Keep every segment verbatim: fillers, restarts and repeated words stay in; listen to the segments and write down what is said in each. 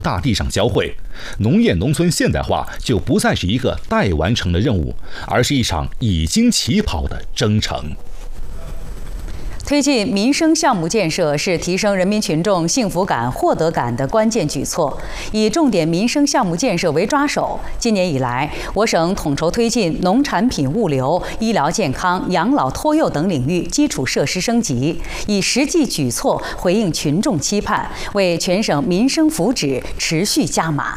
大地上交汇，农业农村现代化就不再是一个待完成的任务，而是一场已经起跑的征程。 推进民生项目建设是提升人民群众幸福感、获得感的关键举措。以重点民生项目建设为抓手，今年以来，我省统筹推进农产品物流、医疗健康、养老托幼等领域基础设施升级，以实际举措回应群众期盼，为全省民生福祉持续加码。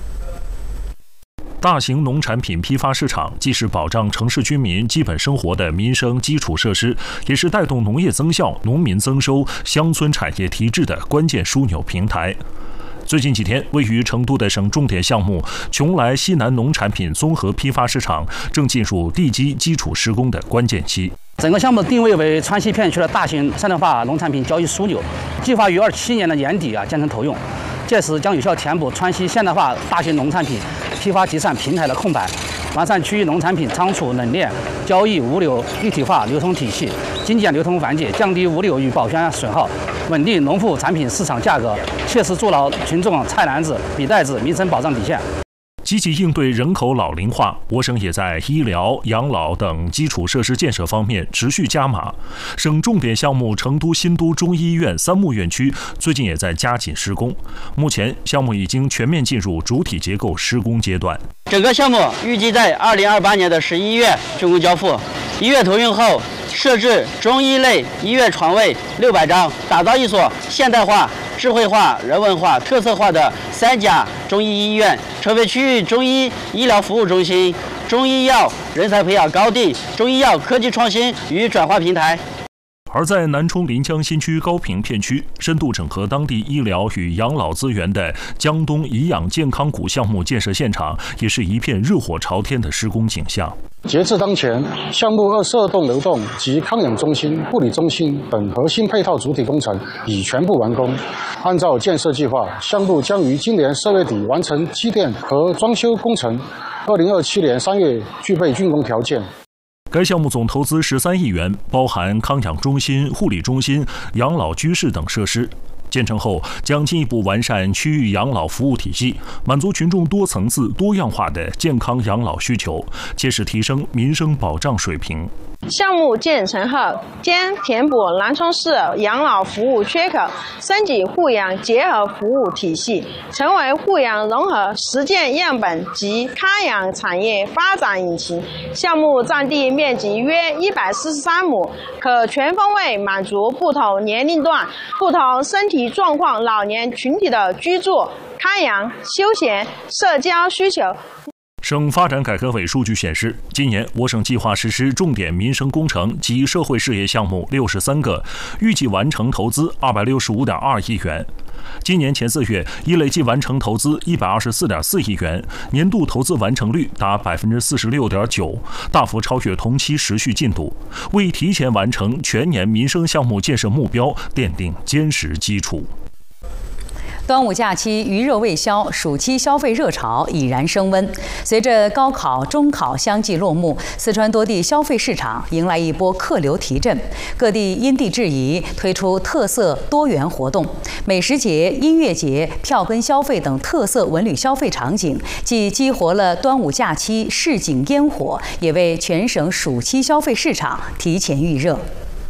大型农产品批发市场既是保障城市居民基本生活的民生基础设施，也是带动农业增效、农民增收、乡村产业提质的关键枢纽平台。最近几天，位于成都的省重点项目邛崃西南农产品综合批发市场正进入地基基础施工的关键期。 整个项目定位为川西片区的大型现代化农产品交易枢纽，计划于二七年的年底啊建成投用，届时将有效填补川西现代化大型农产品批发集散平台的空白，完善区域农产品仓储、冷链、交易、物流一体化流通体系，精简流通环节，降低物流与保鲜损耗，稳定农副产品市场价格，切实筑牢群众菜篮子、笔袋子民生保障底线。 积极应对人口老龄化，我省也在医疗、养老等基础设施建设方面持续加码。省重点项目成都新都中医院三木院区最近也在加紧施工，目前项目已经全面进入主体结构施工阶段。 整个项目预计在二零二八年的十一月竣工交付。一月投用后，设置中医类医院床位六百张，打造一所现代化、智慧化、人文化、特色化的三甲中医医院，成为区域中医医疗服务中心、中医药人才培养高地、中医药科技创新与转化平台。 而在南充临江新区高坪片区，深度整合当地医疗与养老资源的江东颐养健康谷项目建设现场，也是一片热火朝天的施工景象。 截至当前，项目二十二栋楼栋及康养中心、护理中心等核心配套主体工程已全部完工。按照建设计划，项目将于今年十月底完成机电和装修工程，二零二七年三月具备竣工条件。 该项目总投资十三亿元，包含康养中心、护理中心、养老居室等设施。建成后，将进一步完善区域养老服务体系，满足群众多层次、多样化的健康养老需求，切实提升民生保障水平。 项目建成后，将填补南充市养老服务缺口，升级护养结合服务体系，成为护养融合实践样本及康养产业发展引擎。项目占地面积约一百四十三亩，可全方位满足不同年龄段、不同身体状况老年群体的居住、康养、休闲、社交需求。 省发展改革委数据显示，今年我省计划实施重点民生工程及社会事业项目六十三个，预计完成投资二百六十五点二亿元。今年前四月，已累计完成投资一百二十四点四亿元，年度投资完成率达百分之四十六点九，大幅超越同期时序进度，为提前完成全年民生项目建设目标奠定坚实基础。 端午假期余热未消，暑期消费热潮已然升温。随着高考、中考相继落幕，四川多地消费市场迎来一波客流提振，各地因地制宜推出特色多元活动，美食节、音乐节、票根消费等特色文旅消费场景，既激活了端午假期市井烟火，也为全省暑期消费市场提前预热。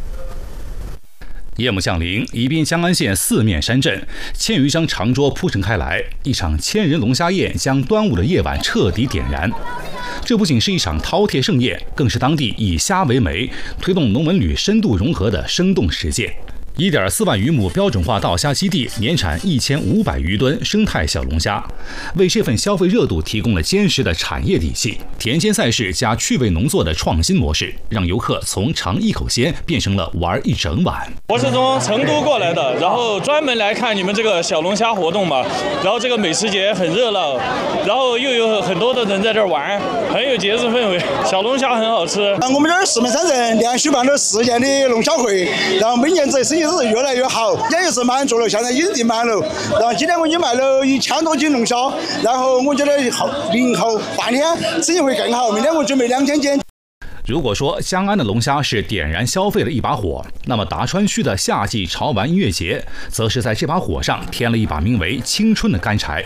夜幕降临，宜宾江安县四面山镇，千余张长桌铺陈开来，一场千人龙虾宴将端午的夜晚彻底点燃。这不仅是一场饕餮盛宴，更是当地以虾为媒，推动农文旅深度融合的生动实践。一点四万余亩标准化稻虾基地，年产一千五百余吨生态小龙虾，为这份消费热度提供了坚实的产业底气。田间赛事加趣味农作的创新模式，让游客从尝一口鲜变成了玩一整晚。 我是从成都过来的，然后专门来看你们这个小龙虾活动嘛。然后这个美食节很热闹，然后又有很多的人在这儿玩，很有节日氛围。小龙虾很好吃。 我们这儿四面山镇连续办了四届的龙虾会，然后每年这生意都是越来越好，也就是满足了，现在已经订满了。然后今天我已经卖了一千多斤龙虾，然后我觉得后明后半天生意会更好，明天我准备两千斤。 如果说江安的龙虾是点燃消费的一把火，那么达川区的夏季潮玩音乐节，则是在这把火上添了一把名为青春的干柴。